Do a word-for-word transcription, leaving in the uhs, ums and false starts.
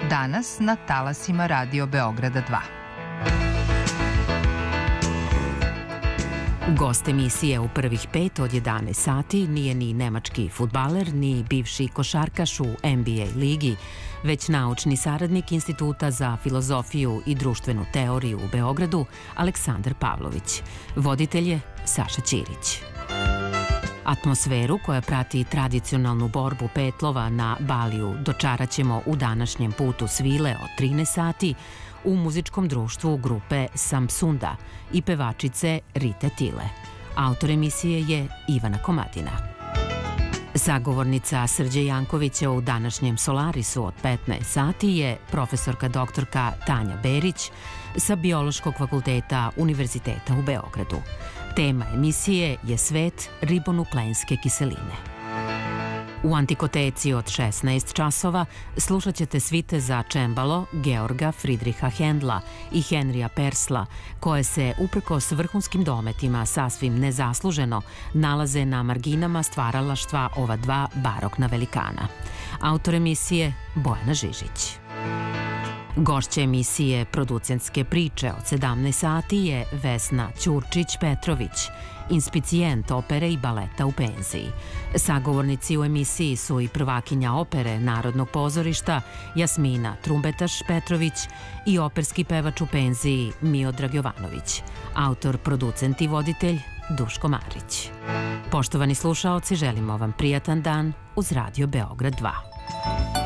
Danas na talasima Radio Beograda dva. Gost emisije u prvih pet od jedanaest sati nije ni nemački fudbaler, ni bivši košarkaš u N B A ligi, već naučni saradnik Instituta za filozofiju i društvenu teoriju u Beogradu, Aleksandar Pavlović. Voditelj je Saša Ćirić. Atmosferu koja prati tradicionalnu borbu petlova na Baliju dočarat ćemo u današnjem putu svile od trinaest sati u muzičkom društvu grupe Samsunda i pevačice Rite Tile. Autor emisije je Ivana Komadina. Sagovornica Srđe Jankovića u današnjem Solarisu od petnaest sati je profesorka doktorka Tanja Berić sa Biološkog fakulteta Univerziteta u Beogradu. Tema emisije je svet ribonukleinske kiseline. U Antikoteci od šesnaest časova slušat ćete svite za čembalo Georga Fridriha Hendla i Henrija Persla, koje se, uprkos vrhunskim dometima sasvim nezasluženo, nalaze na marginama stvaralaštva ova dva barokna velikana. Autor emisije Bojana Žižić. Gošća emisije Producentske priče od sedamnaest sati je Vesna Ćurčić-Petrović, inspicijent opere i baleta u penziji. Sagovornici u emisiji su i prvakinja opere Narodnog pozorišta Jasmina Trumbetaš-Petrović i operski pevač u penziji Miodrag Jovanović. Autor, producent i voditelj Duško Marić. Poštovani slušaoci, želimo vam prijatan dan uz Radio Beograd dva.